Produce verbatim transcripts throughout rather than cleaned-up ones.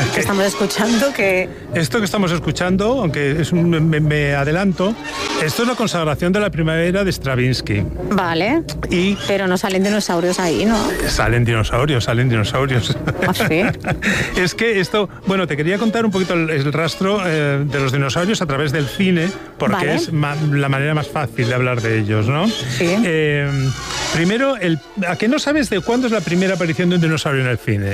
que estamos escuchando que... Esto que estamos escuchando, aunque es un, me, me adelanto, esto es la consagración de la primavera de Stravinsky. Vale, y pero no salen dinosaurios ahí, ¿no? Salen dinosaurios, salen dinosaurios. ¿Ah, sí? Es que esto, bueno, te quería contar un poquito el, el rastro eh, de los dinosaurios a través del cine, porque vale. es ma, la manera más fácil de hablar de ellos, ¿no? Sí. Eh, primero, el, ¿a qué no sabes de cuándo es la primera aparición de un dinosaurio en el cine?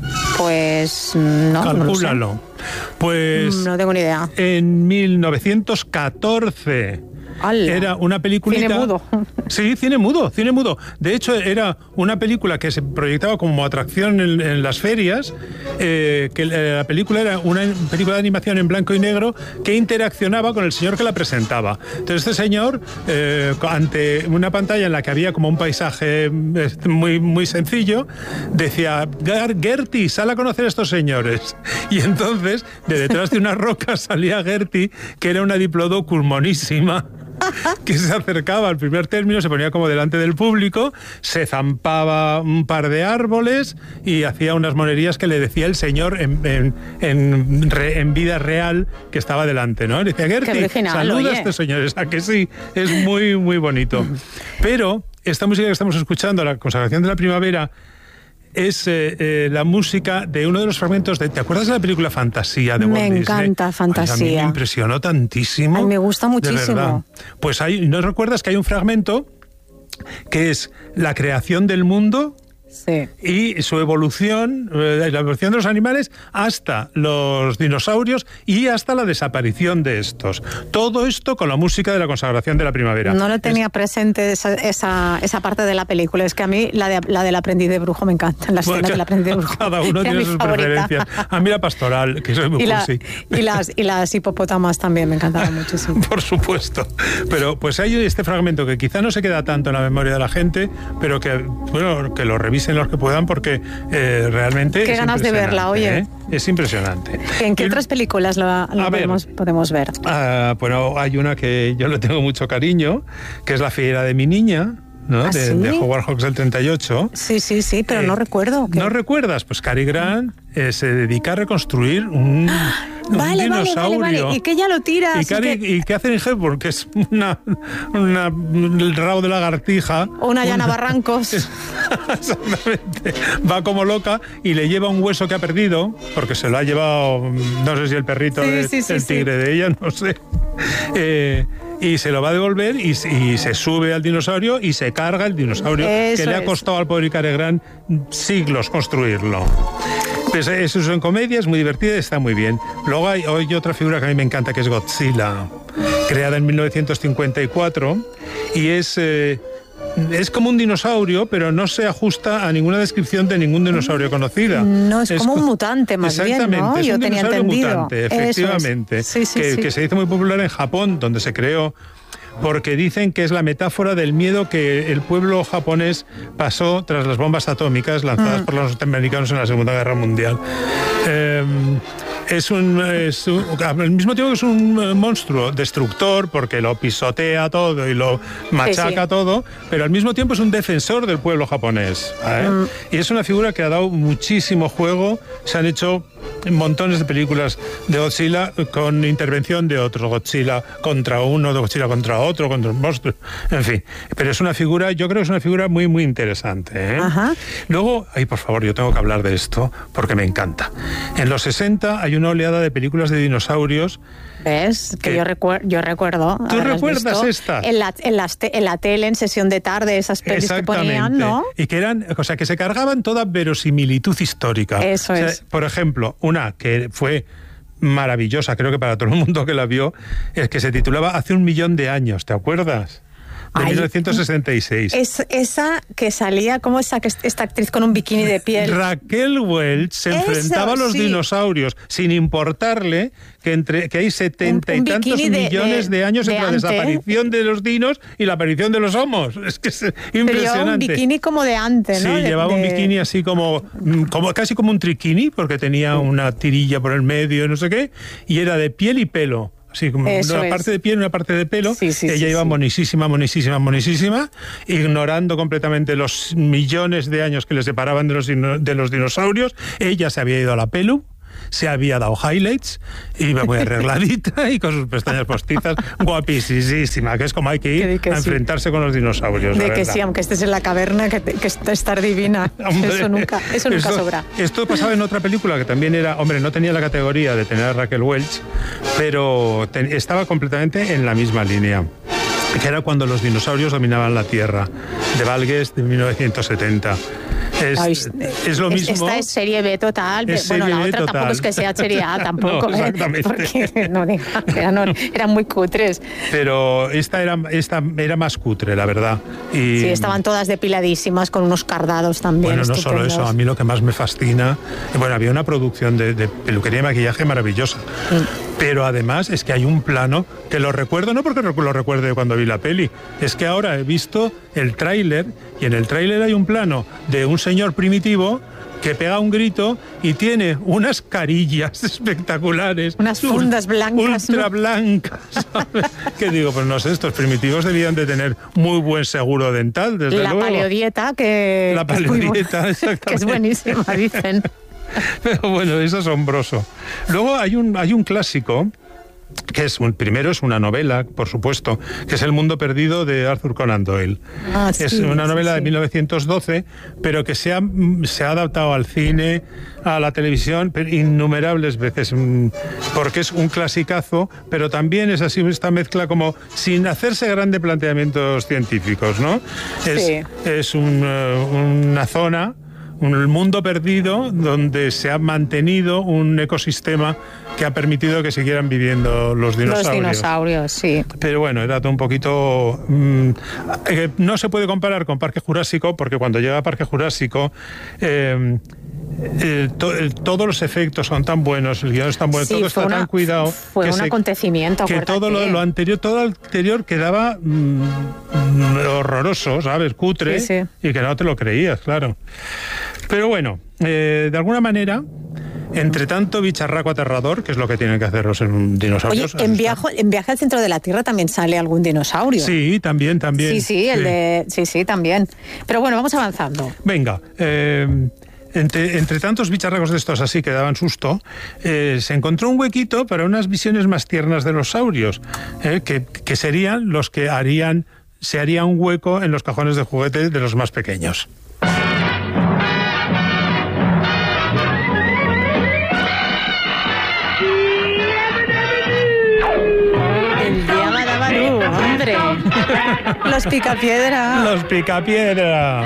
Pues no, Calcúlalo. no lo sé. Pues no tengo ni idea. En mil novecientos catorce. ¡Hala! Era una peliculita... Cine mudo. Sí, cine mudo, cine mudo. De hecho, era una película que se proyectaba como atracción en, en las ferias, eh, que la película era una película de animación en blanco y negro que interaccionaba con el señor que la presentaba. Entonces este señor, eh, ante una pantalla en la que había como un paisaje muy, muy sencillo, decía, Gertie, sal a conocer a estos señores. Y entonces, de detrás de una roca salía Gertie, que era una diplodocus monísima, que se acercaba al primer término, se ponía como delante del público, se zampaba un par de árboles y hacía unas monerías que le decía el señor en, en, en, re, en vida real que estaba delante, ¿no? Le decía, Gertie, saluda a estos señores. ¿A que sí? Es muy, muy bonito. Pero esta música que estamos escuchando, la consagración de la primavera, es eh, eh, la música de uno de los fragmentos de... ¿Te acuerdas de la película Fantasía de Walt Disney? Me encanta Fantasía. Ay, a mí me impresionó tantísimo. Ay, me gusta muchísimo. De verdad. Pues hay, ¿no recuerdas que hay un fragmento que es la creación del mundo? Sí. Y su evolución, eh, la evolución de los animales hasta los dinosaurios y hasta la desaparición de estos. Todo esto con la música de la consagración de la primavera. No lo tenía es... presente esa, esa, esa parte de la película. Es que a mí la, de, la del aprendiz de brujo me encanta. La escena bueno, del aprendiz de brujo. Cada uno tiene sus favorita. preferencias. A mí la pastoral, que soy muy y, la, cursi. y, las, y las hipopótamas también me encantaban muchísimo. Por supuesto. Pero pues hay este fragmento que quizá no se queda tanto en la memoria de la gente, pero que, bueno, que lo revisen los que puedan porque eh, realmente qué es ganas de verla, oye. ¿eh? Es impresionante. ¿En qué y, otras películas lo, lo podemos, ver, podemos ver? Uh, bueno, hay una que yo le tengo mucho cariño, que es La fiera de mi niña, ¿no? ¿Ah, de, sí? de Howard Hawks del treinta y ocho. Sí, sí, sí, pero eh, no recuerdo. ¿Qué? ¿No recuerdas? Pues Cary Grant eh, se dedica a reconstruir un, un vale, dinosaurio. Vale, vale, vale. Y que ella lo tira. Y, Cary, que... y Catherine Hepburn, que es una, una, el rabo de lagartija. O una llana una... Barrancos. Exactamente. Va como loca y le lleva un hueso que ha perdido, porque se lo ha llevado, no sé si el perrito sí, de, sí, sí, el tigre sí. de ella, no sé. Eh, y se lo va a devolver y, y se sube al dinosaurio y se carga el dinosaurio. Eso que le ha costado es. al pobre Cary Grant siglos construirlo. Pues eso es en comedia, es muy divertida y está muy bien. Luego hay, hay otra figura que a mí me encanta, que es Godzilla, creada en mil novecientos cincuenta y cuatro, y es... Eh, Es como un dinosaurio, pero no se ajusta a ninguna descripción de ningún dinosaurio conocida. No, es, es como un mutante más bien, ¿no? Es Yo un tenía dinosaurio entendido. mutante, efectivamente. Es. Sí, sí, que, sí. que se hizo muy popular en Japón, donde se creó, porque dicen que es la metáfora del miedo que el pueblo japonés pasó tras las bombas atómicas lanzadas mm. por los norteamericanos en la Segunda Guerra Mundial. Eh, Es un, es un, al mismo tiempo que es un monstruo destructor porque lo pisotea todo y lo machaca sí, sí. todo, pero al mismo tiempo es un defensor del pueblo japonés, ¿eh? Mm. Y es una figura que ha dado muchísimo juego. Se han hecho montones de películas de Godzilla con intervención de otro Godzilla contra uno, de Godzilla contra otro, contra un monstruo, en fin. Pero es una figura, yo creo que es una figura muy, muy interesante, ¿eh? Ajá. Luego, ay, por favor, yo tengo que hablar de esto porque me encanta. En los sesenta hay una oleada de películas de dinosaurios. ¿Ves? Que, que yo, recuer yo recuerdo. ¿Tú recuerdas esta? En la, en, las te en la tele, en sesión de tarde, esas pelis que ponían, ¿no? Y que eran, o sea, que se cargaban toda verosimilitud histórica. Eso o sea, es. Por ejemplo, una que fue maravillosa, creo que para todo el mundo que la vio, es que se titulaba Hace un millón de años, ¿te acuerdas? De Ay, mil novecientos sesenta y seis. Es, esa que salía, ¿cómo esa esta actriz con un bikini de piel? Raquel Welch se Eso, enfrentaba a los sí. dinosaurios sin importarle que entre que hay setenta y tantos de, millones de, de años de entre ante. la desaparición de los dinos y la aparición de los homos. Es que es impresionante. Pero llevaba un bikini como de antes, ¿no? Sí, de, llevaba de... un bikini así como, como casi como un triquini, porque tenía una tirilla por el medio, no sé qué, y era de piel y pelo. Sí, como Eso una es. parte de piel y una parte de pelo. Sí, sí, ella sí, iba sí. monísima, monísima, monísima, ignorando completamente los millones de años que le separaban de los, de los dinosaurios. Ella se había ido a la pelu, se había dado highlights, iba muy arregladita y con sus pestañas postizas, guapísima, que es como hay que ir que a sí. enfrentarse con los dinosaurios. De que verdad. Sí, aunque estés en la caverna, que, te, que estar divina. Hombre, eso nunca, eso nunca esto, sobra. Esto pasaba en otra película que también era, hombre, no tenía la categoría de tener a Raquel Welch, pero ten, estaba completamente en la misma línea, que era cuando los dinosaurios dominaban la Tierra, de Val Guest de mil novecientos setenta. Es, Ay, es lo mismo. Esta es serie B total. Es bueno, serie la B otra total. tampoco es que sea serie A tampoco. No, exactamente. ¿eh? Porque no, eran, eran muy cutres. Pero esta era, esta era más cutre, la verdad. Y, sí, estaban todas depiladísimas con unos cardados también. Bueno, no solo eso, a mí lo que más me fascina, bueno, había una producción de, de peluquería y maquillaje maravillosa. Mm. Pero además es que hay un plano que lo recuerdo, no porque lo recuerde cuando vi la peli, es que ahora he visto el tráiler y en el tráiler hay un plano de un señor primitivo que pega un grito y tiene unas carillas espectaculares. Unas fundas blancas. Ultra ¿no? blancas. ¿Sabes? Que digo, pues no sé, estos primitivos debían de tener muy buen seguro dental, desde la luego. La paleodieta, que... La paleodieta, que es, muy, que es buenísima, dicen. Pero bueno, es asombroso. Luego hay un, hay un clásico, que es un, primero es una novela, por supuesto, que es El mundo perdido de Arthur Conan Doyle. Ah, sí, es una novela sí, sí. de mil novecientos doce, pero que se ha, se ha adaptado al cine, a la televisión, innumerables veces, porque es un clasicazo, pero también es así esta mezcla como sin hacerse grandes planteamientos científicos, ¿no? Es, sí. es un, una zona, un mundo perdido donde se ha mantenido un ecosistema que ha permitido que siguieran viviendo los dinosaurios. Los dinosaurios, sí. Pero bueno, era todo un poquito... Mmm, eh, no se puede comparar con Parque Jurásico, porque cuando llega a Parque Jurásico... Eh, El, to, el, todos los efectos son tan buenos, el guión es tan bueno, sí, todo está una, tan cuidado. Fue que un se, acontecimiento. Que todo lo, lo anterior, todo lo anterior quedaba mmm, horroroso, ¿sabes? Cutre, sí, sí. Y que no te lo creías, claro. Pero bueno, eh, de alguna manera, entre tanto bicharraco aterrador, que es lo que tienen que hacer los dinosaurios. Oye, en viaje, en viaje al centro de la Tierra también sale algún dinosaurio. Sí, también, también. Sí, sí, el sí. de, sí, sí, también. Pero bueno, vamos avanzando. Venga, eh... Entre, entre tantos bicharracos de estos así que daban susto, eh, se encontró un huequito para unas visiones más tiernas de los saurios, eh, que, que serían los que harían, se haría un hueco en los cajones de juguete de los más pequeños. Los Picapiedra. Los Picapiedra.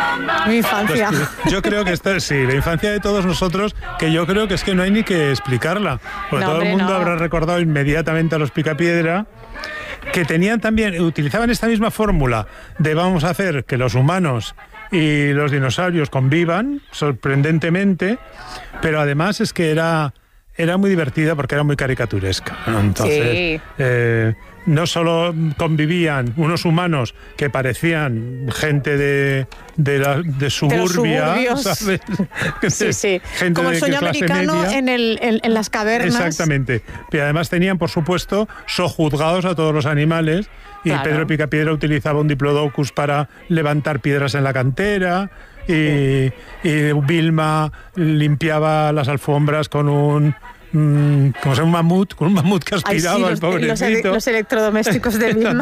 Mi infancia. Los, yo creo que esto sí, la infancia de todos nosotros, que yo creo que es que no hay ni que explicarla. Porque no, todo hombre, el mundo no. habrá recordado inmediatamente a los Picapiedra, que tenían también, utilizaban esta misma fórmula de vamos a hacer que los humanos y los dinosaurios convivan, sorprendentemente, pero además es que era, era muy divertida porque era muy caricaturesca. Entonces, sí. eh, no solo convivían unos humanos que parecían gente de, de, la, de suburbia, de ¿sabes? Sí, sí. Gente como el sueño de americano media. En, el, en, en las cavernas. Exactamente. Pero además tenían, por supuesto, sojuzgados a todos los animales. Y claro. Pedro Picapiedra utilizaba un diplodocus para levantar piedras en la cantera. Y, y Vilma limpiaba las alfombras con un... como sea un mamut, con un mamut que aspiraba. Ay, sí, los, al pobrecito. Los, los electrodomésticos de Vilma.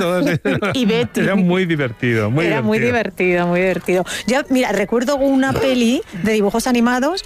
Y Betty. Era muy divertido, muy Era divertido. muy divertido, muy divertido. Yo, mira, recuerdo una peli de dibujos animados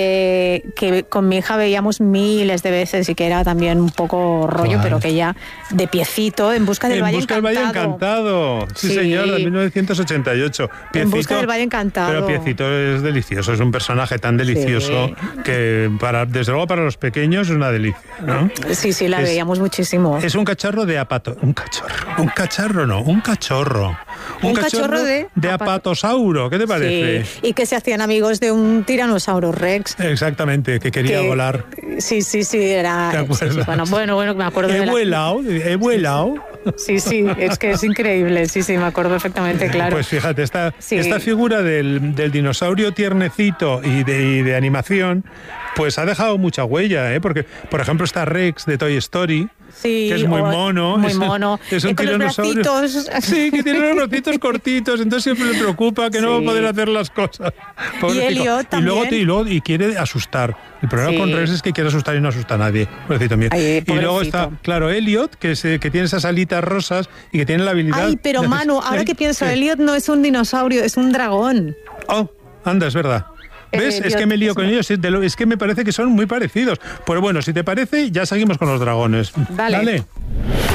eh, que con mi hija veíamos miles de veces y que era también un poco rollo, ¿cuál? Pero que ya de piecito, En busca del en Valle busca Encantado. del Valle Encantado. Sí, sí, señor, de mil novecientos ochenta y ocho. Piecito, En busca del Valle Encantado. Pero Piecito es delicioso, es un personaje tan delicioso sí. que para, desde luego para los pequeños es una delicia, ¿no? Sí, sí, la es, veíamos muchísimo. Es un cacharro de apato... Un cachorro. Un cacharro no, un cachorro. Un, un cachorro, cachorro de... De apatosauro, ¿qué te parece? Sí, y que se hacían amigos de un tiranosaurio rex. Exactamente, que quería que, volar. Sí, sí, sí, era... ¿Te acuerdas? Sí, sí, bueno, bueno, bueno, me acuerdo he de la... Vuelado, he vuelado. Sí, sí, es que es increíble, sí, sí, me acuerdo perfectamente, claro. Pues fíjate, esta, sí. esta figura del, del dinosaurio tiernecito y de, y de animación pues ha dejado mucha huella, ¿eh? Porque, por ejemplo, está Rex de Toy Story, sí, que es muy mono. Muy es, mono. Es un con tiranosaurio. Los bracitos. Sí, que tiene los bracitos cortitos, entonces siempre le preocupa que sí. no va a poder hacer las cosas. Y Elliot y luego, y luego y quiere asustar. El problema sí. con Rex es que quiere asustar y no asusta a nadie. Pobrecito mío. Ay, y luego está, claro, Elliot, que, se, que tiene esas alitas rosas y que tiene la habilidad... Ay, pero de Manu, hacer, ahora sí, que pienso, sí. Elliot no es un dinosaurio, es un dragón. Oh, anda, es verdad. ¿Ves? Eh, es que me lío con ellos, es que me parece que son muy parecidos. Pero bueno, si te parece, ya seguimos con los dragones. Dale. Dale.